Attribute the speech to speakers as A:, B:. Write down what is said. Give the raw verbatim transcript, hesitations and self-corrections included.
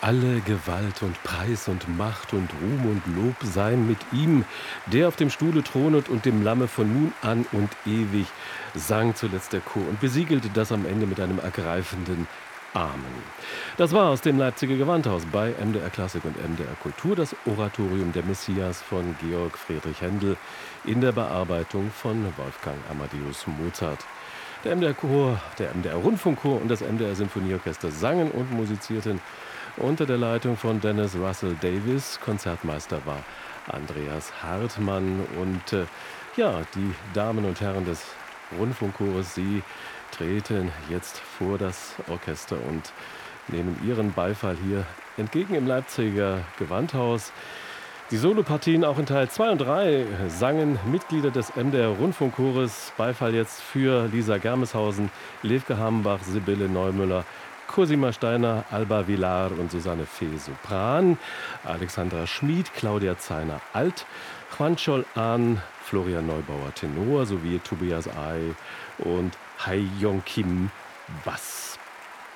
A: Alle Gewalt und Preis und Macht und Ruhm und Lob seien mit ihm, der auf dem Stuhle thronet und dem Lamme von nun an und ewig, sang zuletzt der Chor und besiegelte das am Ende mit einem ergreifenden Amen. Das war aus dem Leipziger Gewandhaus bei M D R Klassik und M D R Kultur das Oratorium der Messias von Georg Friedrich Händel in der Bearbeitung von Wolfgang Amadeus Mozart. Der M D R-Chor, der M D R-Rundfunkchor und das M D R-Sinfonieorchester sangen und musizierten unter der Leitung von Dennis Russell Davies. Konzertmeister war Andreas Hartmann. Und äh, ja, die Damen und Herren des Rundfunkchores, sie treten jetzt vor das Orchester und nehmen ihren Beifall hier entgegen im Leipziger Gewandhaus. Die Solopartien auch in Teil zwei und drei sangen Mitglieder des M D R-Rundfunkchores. Beifall jetzt für Lisa Germeshausen, Levke Hambach, Sibylle Neumüller, Cosima Steiner, Alba Villar und Susanne Fee Sopran, Alexandra Schmid, Claudia Zeiner Alt, Juan An, Florian Neubauer Tenor sowie Tobias Ay und Hai Yong Kim Bass.